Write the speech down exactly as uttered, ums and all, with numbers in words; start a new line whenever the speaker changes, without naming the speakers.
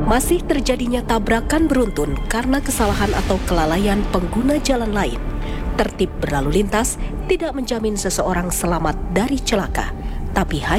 Masih terjadinya tabrakan beruntun karena kesalahan atau kelalaian pengguna jalan lain. Tertib berlalu lintas tidak menjamin seseorang selamat dari celaka, tapi hanya